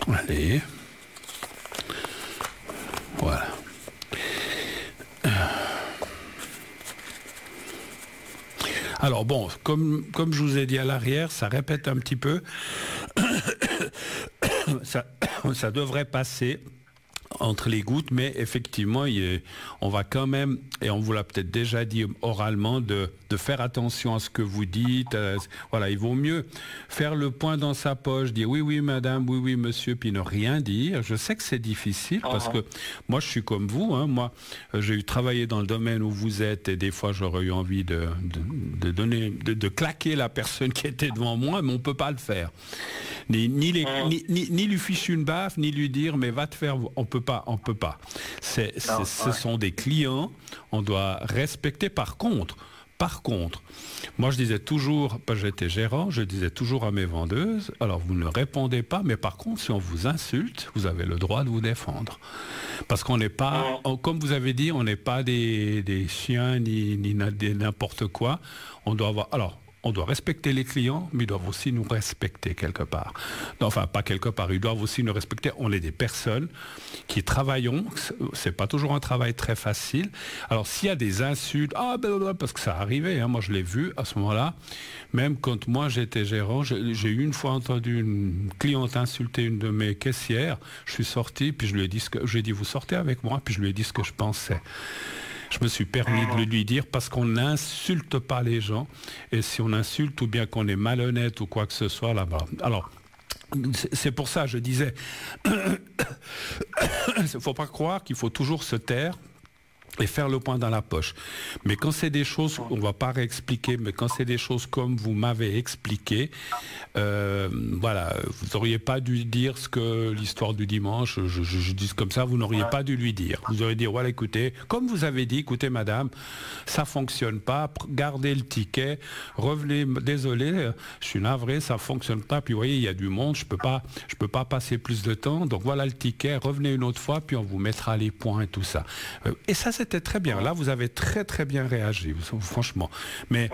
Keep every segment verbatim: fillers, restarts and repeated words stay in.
Allez. Voilà. Alors bon, comme, comme je vous ai dit à l'arrière, ça répète un petit peu. ça, ça devrait passer entre les gouttes, mais effectivement, il est, on va quand même, et on vous l'a peut-être déjà dit oralement, de, de faire attention à ce que vous dites. Euh, voilà, il vaut mieux faire le point dans sa poche, dire oui, oui, madame, oui, oui, monsieur, puis ne rien dire. Je sais que c'est difficile parce que moi, je suis comme vous. Hein, moi, j'ai eu travaillé dans le domaine où vous êtes et des fois, j'aurais eu envie de, de, de donner, de, de claquer la personne qui était devant moi, mais on peut pas le faire. Ni, ni, les, ni, ni, ni lui ficher une baffe, ni lui dire mais va te faire. On peut pas, on peut pas. C'est, c'est, non, ce ouais. sont des clients, on doit respecter. Par contre, par contre, moi je disais toujours, parce que j'étais gérant, je disais toujours à mes vendeuses, alors vous ne répondez pas, mais par contre, si on vous insulte, vous avez le droit de vous défendre. Parce qu'on n'est pas, on, comme vous avez dit, on n'est pas des, des chiens ni, ni des n'importe quoi. On doit avoir, alors, on doit respecter les clients, mais ils doivent aussi nous respecter quelque part. Non, enfin, pas quelque part, ils doivent aussi nous respecter. On est des personnes qui travaillons. C'est pas toujours un travail très facile. Alors, s'il y a des insultes, ah ben, ben parce que ça arrivait, hein, moi je l'ai vu à ce moment-là. Même quand moi j'étais gérant, j'ai, j'ai une fois entendu une cliente insulter une de mes caissières. Je suis sorti, puis je lui ai dit ce que, j'ai dit vous sortez avec moi, puis je lui ai dit ce que je pensais. Je me suis permis de le lui dire parce qu'on n'insulte pas les gens. Et si on insulte ou bien qu'on est malhonnête ou quoi que ce soit là-bas. Alors, c'est pour ça, je disais, il ne faut pas croire qu'il faut toujours se taire et faire le point dans la poche. Mais quand c'est des choses, on ne va pas réexpliquer, mais quand c'est des choses comme vous m'avez expliqué, euh, voilà, vous n'auriez pas dû dire ce que l'histoire du dimanche, je, je, je dis comme ça, vous n'auriez pas dû lui dire. Vous auriez dit, voilà, écoutez, comme vous avez dit, écoutez, madame, ça ne fonctionne pas, gardez le ticket, revenez, désolé, je suis navré, ça ne fonctionne pas, puis vous voyez, il y a du monde, je ne peux pas, je peux pas passer plus de temps, donc voilà le ticket, revenez une autre fois, puis on vous mettra les points et tout ça. Et ça, c'est c'était très bien. Là, vous avez très très bien réagi, franchement. Mais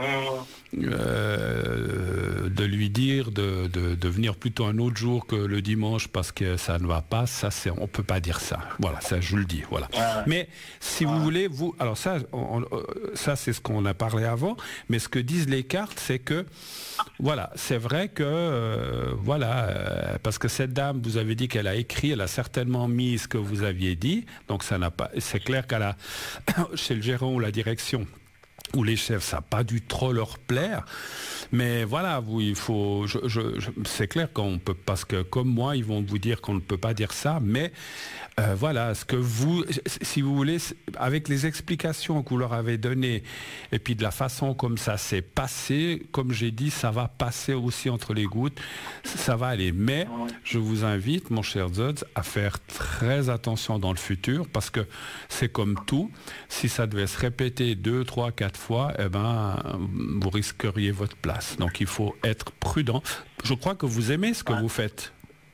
euh, de lui dire de, de, de venir plutôt un autre jour que le dimanche parce que ça ne va pas, ça, c'est, on peut pas dire ça. Voilà, ça, je le dis. Voilà. Mais si vous voulez, vous, alors ça, on, ça c'est ce qu'on a parlé avant. Mais ce que disent les cartes, c'est que voilà, c'est vrai que euh, voilà, euh, parce que cette dame, vous avez dit qu'elle a écrit, elle a certainement mis ce que vous aviez dit. Donc ça n'a pas. C'est clair qu'elle a chez le gérant ou la direction ou les chefs, ça n'a pas dû trop leur plaire. Mais voilà, vous, il faut, je, je, je, c'est clair qu'on peut, parce que comme moi, ils vont vous dire qu'on ne peut pas dire ça, mais euh, voilà, ce que vous, si vous voulez, avec les explications que vous leur avez données, et puis de la façon comme ça s'est passé, comme j'ai dit, ça va passer aussi entre les gouttes, ça va aller. Mais je vous invite, mon cher Zodz, à faire très attention dans le futur, parce que c'est comme tout, si ça devait se répéter deux, trois, quatre fois, eh ben, vous risqueriez votre place. Donc il faut être prudent. Je crois que vous aimez ce que ouais. vous faites.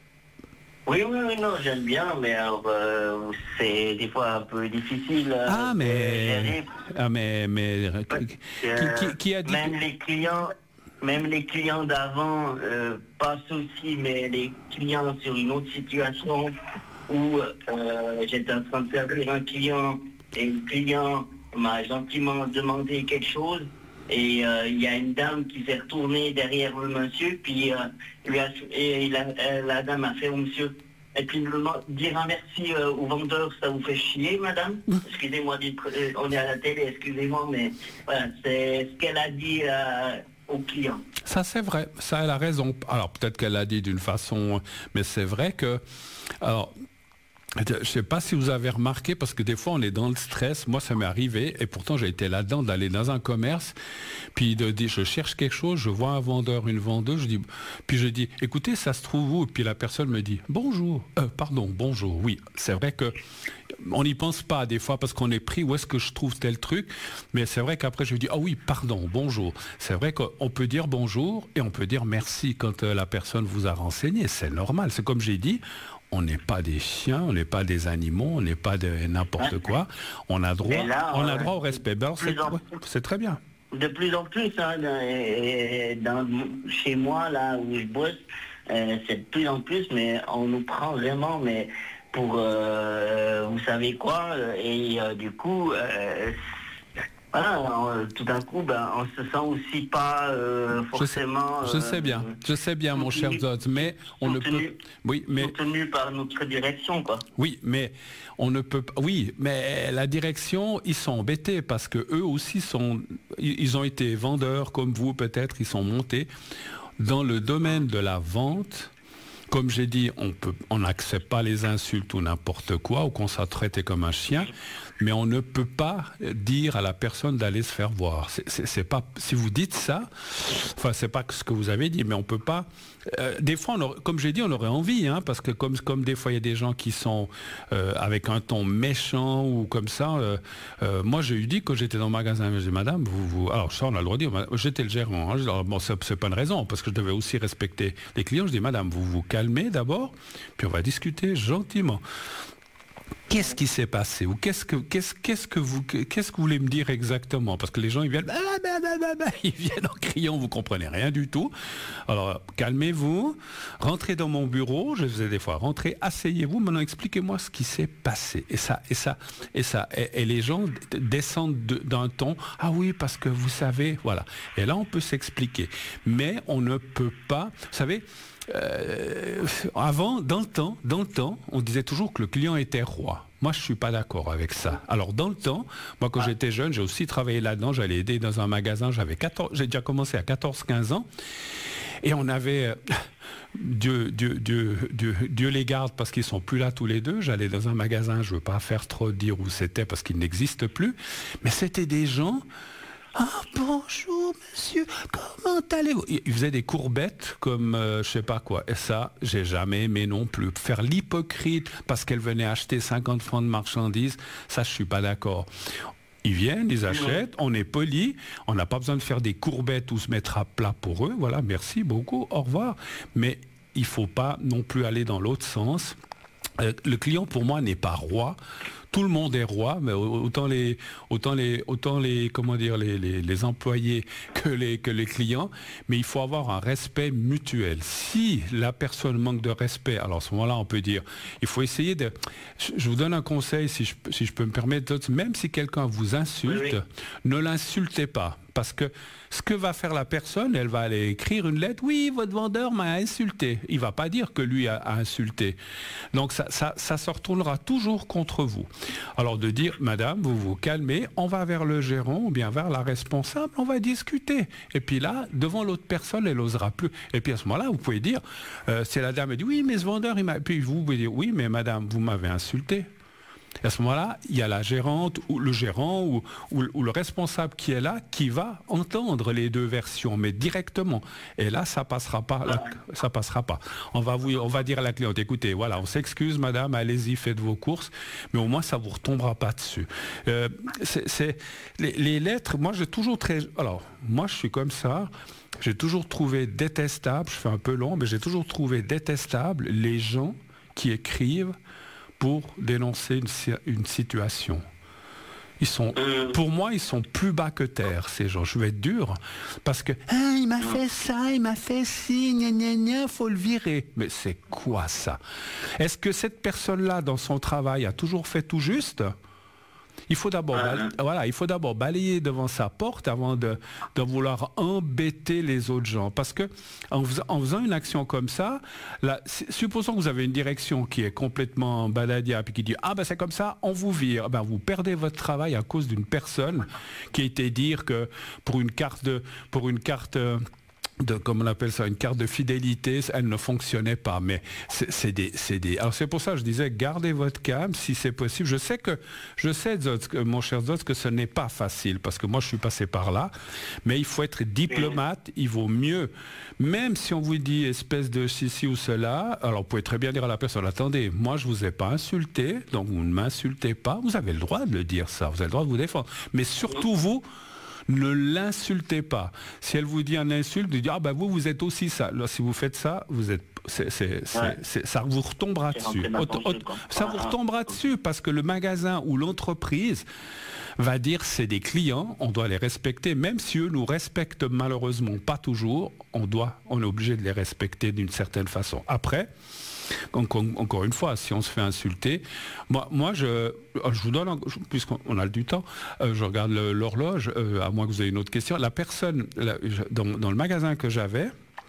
Oui, oui, oui, non, j'aime bien, mais alors, euh, c'est des fois un peu difficile. Ah, euh, mais, ah, mais, mais, qui, qui, qui a dit même les clients, même les clients d'avant euh, passent aussi, mais les clients sur une autre situation où euh, j'étais en train de servir un client et le client m'a gentiment demandé quelque chose et il euh, y a une dame qui s'est retournée derrière le monsieur puis euh, lui a, et la, la dame a fait au monsieur et puis me dira merci euh, au vendeur, ça vous fait chier madame, excusez-moi, on est à la télé, excusez-moi, mais voilà, c'est ce qu'elle a dit euh, au client. Ça c'est vrai, ça elle a raison. Alors peut-être qu'elle l'a dit d'une façon, mais c'est vrai que alors je ne sais pas si vous avez remarqué, parce que des fois on est dans le stress, moi ça m'est arrivé, et pourtant j'ai été là-dedans, d'aller dans un commerce, puis de dire, je cherche quelque chose, je vois un vendeur, une vendeuse, je dis, puis je dis, écoutez, ça se trouve où? Et puis la personne me dit, bonjour, euh, pardon, bonjour, oui, c'est vrai que on n'y pense pas des fois parce qu'on est pris, où est-ce que je trouve tel truc, mais c'est vrai qu'après je dis, ah oui, pardon, bonjour. C'est vrai qu'on peut dire bonjour et on peut dire merci quand euh, la personne vous a renseigné, c'est normal, c'est comme j'ai dit, on n'est pas des chiens, on n'est pas des animaux, on n'est pas de n'importe quoi. On a droit, là, on a droit au respect. Ben alors c'est, en... c'est très bien. De plus en plus, hein, dans, dans, chez moi, là où je bosse, euh, c'est de plus en plus, mais on nous prend vraiment, mais pour euh, vous savez quoi, et euh, du coup, euh, voilà, on- tout d'un coup, ben, on se sent aussi pas euh, forcément. Je sais, je sais euh, bien, je sais bien, mon cher soutenu- Zot, mais on ne soutenu- peut. Oui, mais soutenu par notre direction, quoi. oui, mais on ne peut pas. Oui, mais la direction, ils sont embêtés parce que eux aussi sont. Ils ils ont été vendeurs comme vous, peut-être. Ils sont montés dans le domaine de la vente. Comme j'ai dit, on peut, on n'accepte pas les insultes ou n'importe quoi, ou qu'on soit traité comme un chien, mais on ne peut pas dire à la personne d'aller se faire voir. C'est, c'est, c'est pas, si vous dites ça, enfin, c'est pas ce que vous avez dit, mais on peut pas. Euh, des fois, on aurait- comme j'ai dit, on aurait envie, hein, parce que comme, comme des fois il y a des gens qui sont euh, avec un ton méchant ou comme ça. Euh, euh, moi, j'ai eu dit quand j'étais dans le magasin, j'ai dit, Madame, vous, vous, alors ça, on a le droit de dire, j'étais le gérant. Hein, alors, bon, c'est, c'est pas une raison, parce que je devais aussi respecter les clients. Je dis, Madame, vous vous calmez d'abord, puis on va discuter gentiment. Qu'est-ce qui s'est passé ou qu'est-ce que qu'est-ce qu'est-ce que vous qu'est-ce que vous voulez me dire exactement? Parce que les gens ils viennent ils viennent en criant, vous comprenez rien du tout. Alors calmez-vous, rentrez dans mon bureau, je faisais des fois, rentrez, asseyez-vous, maintenant expliquez-moi ce qui s'est passé. Et ça et ça et ça et, et les gens descendent de, d'un ton, ah oui parce que vous savez, voilà. Et là on peut s'expliquer, mais on ne peut pas, vous savez. Euh, avant, dans le temps, dans le temps, on disait toujours que le client était roi. Moi, je suis pas d'accord avec ça. Alors, dans le temps, moi, quand j'étais jeune, j'ai aussi travaillé là-dedans. J'allais aider dans un magasin. J'avais quatorze, j'ai déjà commencé à quatorze quinze ans. Et on avait, euh, Dieu, Dieu, Dieu, Dieu, Dieu les garde parce qu'ils sont plus là tous les deux. J'allais dans un magasin, je veux pas faire trop dire où c'était parce qu'il n'existe plus. Mais c'était des gens. Ah bonjour monsieur, comment allez-vous? Il faisait des courbettes comme euh, je sais pas quoi. Et ça, j'ai jamais aimé non plus. Faire l'hypocrite parce qu'elle venait acheter cinquante francs de marchandises, ça je suis pas d'accord. Ils viennent, ils achètent, on est poli, on n'a pas besoin de faire des courbettes ou se mettre à plat pour eux. Voilà, merci beaucoup, au revoir. Mais il faut pas non plus aller dans l'autre sens. Euh, le client pour moi n'est pas roi. Tout le monde est roi, mais autant les, autant les, autant les, comment dire, les, les, les employés que les, que les clients. Mais il faut avoir un respect mutuel. Si la personne manque de respect, alors à ce moment-là, on peut dire, il faut essayer de. Je vous donne un conseil, si je, si je peux me permettre, même si quelqu'un vous insulte, oui, oui. ne l'insultez pas. Parce que ce que va faire la personne, elle va aller écrire une lettre. Oui, votre vendeur m'a insulté. Il ne va pas dire que lui a, a insulté. Donc ça, ça, ça se retournera toujours contre vous. Alors de dire, madame, vous vous calmez, on va vers le gérant ou bien vers la responsable, on va discuter. Et puis là, devant l'autre personne, elle n'osera plus. Et puis à ce moment-là, vous pouvez dire, euh, c'est la dame qui dit, oui, mais ce vendeur, il m'a... Puis vous pouvez dire, oui, mais madame, vous m'avez insulté. Et à ce moment-là, il y a la gérante ou le gérant ou, ou, ou le responsable qui est là qui va entendre les deux versions, mais directement. Et là, ça passera pas. Là, ça passera pas. On va vous, on va dire à la cliente, écoutez, voilà, on s'excuse, madame, allez-y, faites vos courses, mais au moins ça vous retombera pas dessus. Euh, c'est, c'est les, les lettres. Moi, j'ai toujours très. Alors, moi, je suis comme ça. J'ai toujours trouvé détestable. Je fais un peu long, mais j'ai toujours trouvé détestable les gens qui écrivent pour dénoncer une, une situation. Ils sont, pour moi, ils sont plus bas que terre, ces gens. Je vais être dur, parce que ah, il m'a fait ça, il m'a fait ci, gna gna gna, faut le virer. Mais c'est quoi ça? Est-ce que cette personne-là, dans son travail, a toujours fait tout juste? Il faut d'abord, balayer, voilà, il faut d'abord balayer devant sa porte avant de, de vouloir embêter les autres gens. Parce que en, fais, en faisant une action comme ça, là, supposons que vous avez une direction qui est complètement baladiable et qui dit ah ben c'est comme ça, on vous vire. Ben vous perdez votre travail à cause d'une personne qui a été dire que pour une carte de, pour une carte de, comme on appelle ça, une carte de fidélité, elle ne fonctionnait pas. Mais c'est, c'est des, c'est des. Alors c'est pour ça que je disais, gardez votre calme si c'est possible. Je sais que, je sais, Zotz, mon cher Zotz, que ce n'est pas facile parce que moi je suis passé par là. Mais il faut être diplomate. Il vaut mieux, même si on vous dit espèce de ceci ou cela. Alors vous pouvez très bien dire à la personne, attendez, moi je vous ai pas insulté, donc vous ne m'insultez pas. Vous avez le droit de le dire ça. Vous avez le droit de vous défendre. Mais surtout vous. Ne l'insultez pas. Si elle vous dit un insulte, vous dites ah ben vous vous êtes aussi ça. Là, si vous faites ça, vous êtes c'est, c'est, c'est, Ouais. c'est, ça vous retombera C'est dessus. rentré dans Auto- ton jeu, auto- quoi. ça Ah, vous ah. retombera dessus parce que le magasin ou l'entreprise va dire c'est des clients, on doit les respecter, même si eux nous respectent malheureusement pas toujours, on doit, on est obligé de les respecter d'une certaine façon. Après, encore, encore une fois, si on se fait insulter, moi, moi je, je vous donne, puisqu'on a du temps, euh, je regarde le- l'horloge, euh, à moins que vous ayez une autre question. La personne, la- je- dans, dans le magasin que j'avais,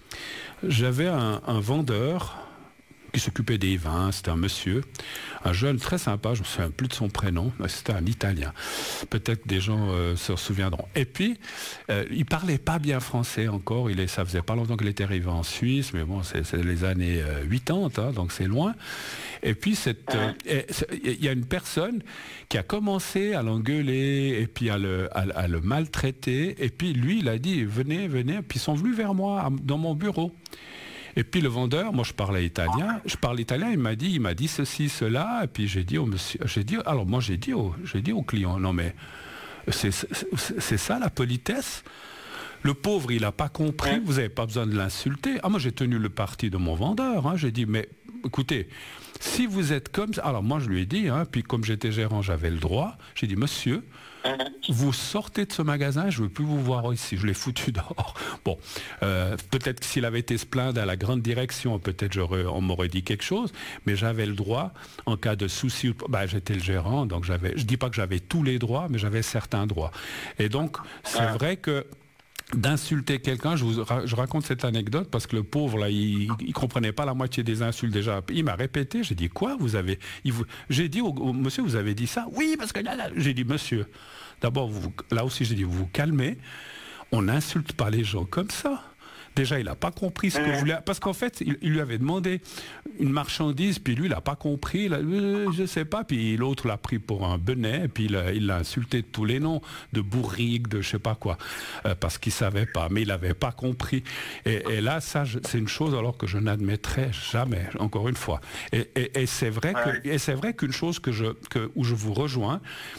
j'avais un, un vendeur qui s'occupait des vins, c'était un monsieur, un jeune très sympa, je ne me souviens plus de son prénom, mais c'était un Italien. Peut-être que des gens euh, se souviendront. Et puis, euh, il parlait pas bien français encore, il est, ça faisait pas longtemps qu'il était arrivé en Suisse, mais bon, c'est, c'est les années euh, quatre-vingt-dix, hein, donc c'est loin. Et puis, cette, euh, et c'est- il y a une personne qui a commencé à l'engueuler et puis à le, à, à le maltraiter, et puis lui, il a dit, venez, venez, puis ils sont venus vers moi, à- dans mon bureau. Et puis le vendeur, moi je parlais italien, je parle italien, il m'a dit, il m'a dit ceci, cela, et puis j'ai dit au monsieur, j'ai dit, alors moi j'ai dit au, j'ai dit au client, non mais c'est, c'est, c'est ça la politesse. Le pauvre, il n'a pas compris, vous n'avez pas besoin de l'insulter. Ah moi j'ai tenu le parti de mon vendeur, hein, j'ai dit, mais écoutez, si vous êtes comme ça, alors moi je lui ai dit, hein, puis comme j'étais gérant, j'avais le droit, j'ai dit, monsieur, vous sortez de ce magasin, je ne veux plus vous voir ici, je l'ai foutu dehors. Bon, euh, peut-être que s'il avait été se plaindre à la grande direction, peut-être j'aurais, on m'aurait dit quelque chose, mais j'avais le droit, en cas de souci, bah, j'étais le gérant, donc j'avais, je ne dis pas que j'avais tous les droits, mais j'avais certains droits. Et donc, c'est vrai que d'insulter quelqu'un, je vous ra- je raconte cette anecdote parce que le pauvre là, il, il comprenait pas la moitié des insultes déjà. Il m'a répété, j'ai dit quoi vous avez, il vous, j'ai dit au, au monsieur vous avez dit ça, oui parce que là, là. J'ai dit monsieur, d'abord vous, là aussi j'ai dit vous vous calmez, on n'insulte pas les gens comme ça. Déjà, il n'a pas compris ce que je voulais... Parce qu'en fait, il, il lui avait demandé une marchandise, puis lui, il n'a pas compris. Il a, euh, je ne sais pas. Puis l'autre l'a pris pour un benet, et puis il, a, il l'a insulté de tous les noms, de bourrique, de je ne sais pas quoi, euh, parce qu'il ne savait pas. Mais il n'avait pas compris. Et, et là, ça, je, c'est une chose alors que je n'admettrai jamais, encore une fois. Et, et, et, c'est, vrai que, et c'est vrai qu'une chose que je, que, où je vous rejoins,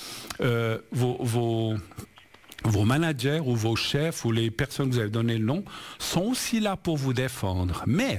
euh, vos... vos Vos managers ou vos chefs ou les personnes que vous avez donné le nom sont aussi là pour vous défendre. Mais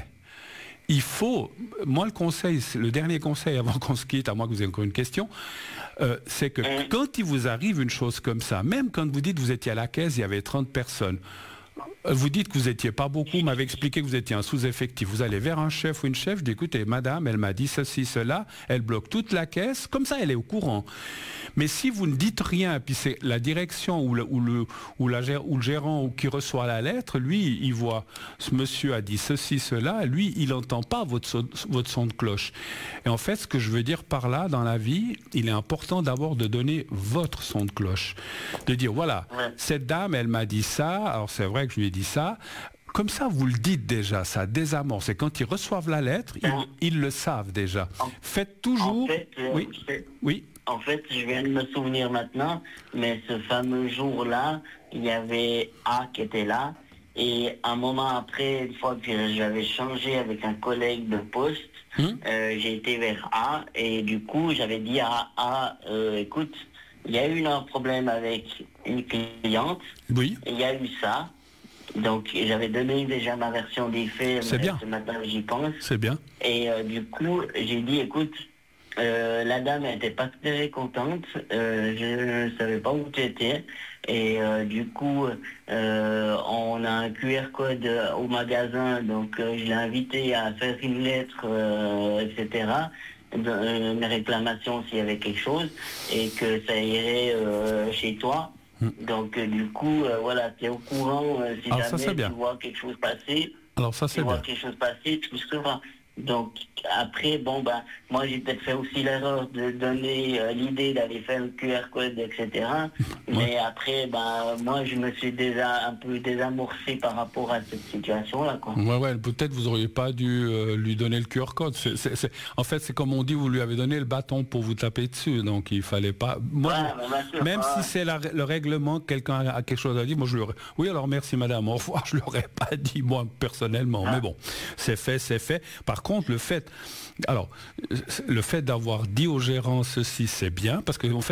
il faut, moi le conseil, le dernier conseil avant qu'on se quitte, à moins que vous ayez encore une question, euh, c'est que quand il vous arrive une chose comme ça, même quand vous dites que vous étiez à la caisse, il y avait trente personnes, vous dites que vous n'étiez pas beaucoup, vous m'avez expliqué que vous étiez un sous-effectif. Vous allez vers un chef ou une chef, je dis écoutez, madame, elle m'a dit ceci, cela, elle bloque toute la caisse, comme ça elle est au courant. Mais si vous ne dites rien, puis c'est la direction ou le, ou le, ou la, ou le gérant ou qui reçoit la lettre, lui, il voit, ce monsieur a dit ceci, cela, lui, il n'entend pas votre son, votre son de cloche. Et en fait, ce que je veux dire par là, dans la vie, il est important d'abord de donner votre son de cloche. De dire, voilà, ouais. cette dame, elle m'a dit ça, alors c'est vrai que je lui ai dit ça, comme ça vous le dites déjà, ça désamorce. Et quand ils reçoivent la lettre, ils, ils le savent déjà. En, Faites toujours... En fait, euh, oui. oui. En fait, je viens de me souvenir maintenant, mais ce fameux jour-là, il y avait A qui était là, et un moment après, une fois que j'avais changé avec un collègue de poste, mmh. euh, j'ai été vers A, et du coup, j'avais dit à A, euh, écoute, il y a eu un problème avec une cliente, oui. et il y a eu ça, donc j'avais donné déjà ma version des faits, c'est bien. Ce matin j'y pense. C'est bien. Et euh, du coup, j'ai dit, écoute, Euh, la dame n'était pas très contente, euh, je ne savais pas où tu étais, et euh, du coup euh, on a un Q R code au magasin, donc euh, je l'ai invité à faire une lettre, euh, et cetera, de, une réclamation s'il y avait quelque chose, et que ça irait euh, chez toi. Hum. Donc euh, du coup, euh, voilà, tu es au courant, euh, si Alors, jamais ça, tu vois quelque chose passer, Alors, ça, tu vois bien. quelque chose passer, tu seras. Donc après, bon ben, moi j'ai peut-être fait aussi l'erreur de donner euh, l'idée d'aller faire le Q R code, et cetera. Ouais. Mais après, ben moi je me suis déjà un peu désamorcé par rapport à cette situation-là, quoi. Ouais, ouais, peut-être vous auriez pas dû euh, lui donner le Q R code. C'est, c'est, c'est... En fait, c'est comme on dit, vous lui avez donné le bâton pour vous taper dessus, donc il fallait pas. Moi, ouais, je... sûr, même ouais. si c'est la, le règlement, quelqu'un a quelque chose à dire, moi je lui aurais. Oui, alors merci madame, au revoir. Je lui aurais pas dit moi personnellement, ah. mais bon, c'est fait, c'est fait. Par contre, le fait, alors, le fait d'avoir dit au gérant ceci, c'est bien, parce que en fait,